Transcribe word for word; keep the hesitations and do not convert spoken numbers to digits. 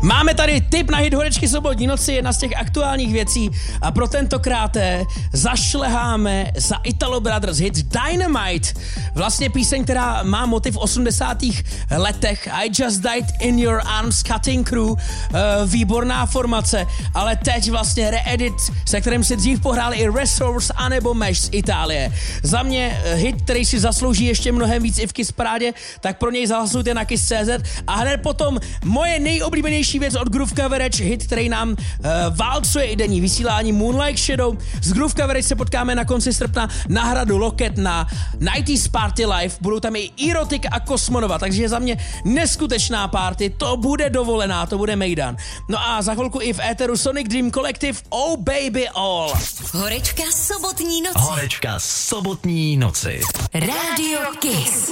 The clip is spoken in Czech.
Máme tady tip na hit horečky sobotní noci, jedna z těch aktuálních věcí a pro tentokrát zašleháme za Italo Brothers hit Dynamite. Vlastně píseň, která má motiv v osmdesátých letech. I Just Died in Your Arms, Cutting Crew, uh, výborná formace, ale teď vlastně re-edit, se kterým si dřív pohráli i Resource anebo Mesh z Itálie. Za mě hit, který si zaslouží ještě mnohem víc i v Kiss Parádě, tak pro něj zahlasujte na Kiss tečka cé zet a hned potom moje nejoblíbenější věc od Groove Coverage, hit, který nám uh, válcuje i denní vysílání, Moonlight Shadow. Z Groove Coverage se potkáme na konci srpna na hradu Loket na nineties Party Live. Budou tam i Erotic a Kosmonova, takže za mě neskutečná party, to bude dovolená, to bude mejdan. No a za chvilku i v éteru Sonic Dream Collective Oh Baby All. Horečka sobotní noci. Horečka sobotní noci. Rádio Kiss.